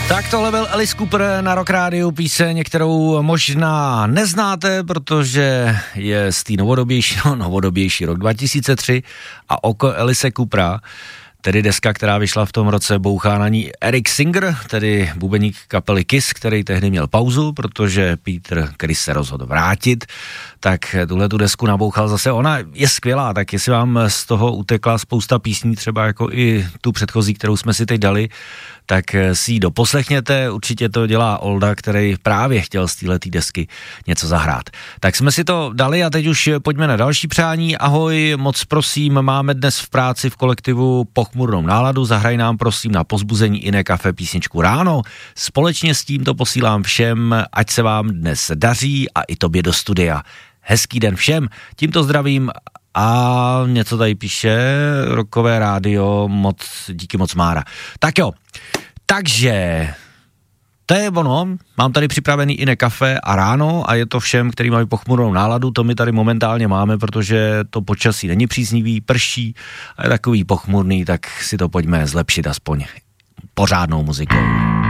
Tak tohle byl Alice Cooper na Rock Rádiu, píseň, kterou možná neznáte, protože je z té novodobější rok 2003 a oko Alice Coopera, tedy deska, která vyšla v tom roce, bouchá na ní Eric Singer, tedy bubeník kapely Kiss, který tehdy měl pauzu, protože Peter Criss se rozhodl vrátit, tak tuhletu desku nabouchal zase. Ona je skvělá, tak jestli vám z toho utekla spousta písní, třeba jako i tu předchozí, kterou jsme si teď dali, tak si ji doposlechněte, určitě to dělá Olda, který právě chtěl z téhletý desky něco zahrát. Tak jsme si to dali a teď už pojďme na další přání. Ahoj, moc prosím, máme dnes v práci v kolektivu pochmurnou náladu, zahraj nám prosím na pozbuzení Iné Kafe písničku Ráno. Společně s tím to posílám všem, ať se vám dnes daří a i tobě do studia. Hezký den všem, tímto zdravím a něco tady píše Rockové rádio, díky moc Mára. Tak jo, takže to je ono, mám tady připravený Iné Kafe a Ráno a je to všem, který mají pochmurnou náladu, to my tady momentálně máme, protože to počasí není příznivý, prší a je takový pochmurný, tak si to pojďme zlepšit aspoň pořádnou muzikou.